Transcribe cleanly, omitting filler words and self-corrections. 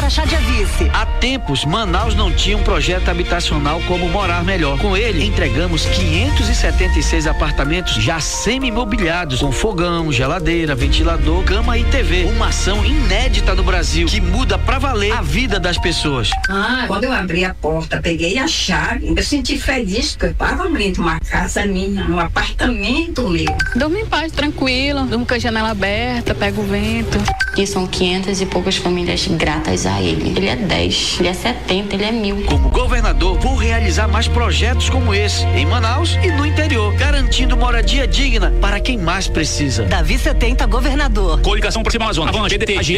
Chade Vice. Há tempos, Manaus não tinha um projeto habitacional como Morar Melhor. Com ele, entregamos 576 apartamentos já semi-mobiliados, com fogão, geladeira, ventilador, cama e TV. Uma ação inédita no Brasil, que muda pra valer a vida das pessoas. Quando eu abri a porta, peguei a chave, eu senti feliz, porque eu estava abrindo uma casa minha, um apartamento meu. Durmo em paz, tranquila, durmo com a janela aberta, pego o vento. E são 500 e poucas famílias gratas a ele. Ele é 10, ele é 70, ele é 1000. Como governador, vou realizar mais projetos como esse, em Manaus e no interior, garantindo moradia digna para quem mais precisa. Davi 70, governador. Coligação por cima Amazonas. Avante, PDT,